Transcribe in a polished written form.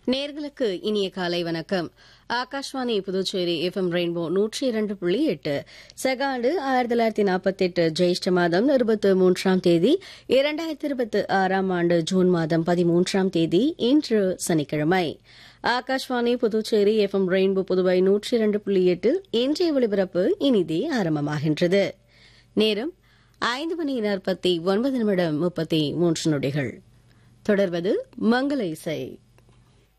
நேர்களுக்கு இனிய காலை வணக்கம். ஆகாஷ்வாணி புதுச்சேரி FM ரெயின்போ 102.8 செகாண்டு 1948 ஜெயிஷ்ட மாதம் 23ஆம் தேதி 2026ஆம் ஆண்டு ஜூன் மாதம் 13ஆம் தேதி இன்று சனிக்கிழமை. ஆகாஷ்வாணி புதுச்சேரி FM ரெயின்போ புதுவை 102.8 இன்றைய ஒலிபரப்பு இனிதே ஆரம்பமாகின்றது. நேரம் 5:49 நிமிடம் 33 நொடிகள். தொடர்வது மங்கள இசை.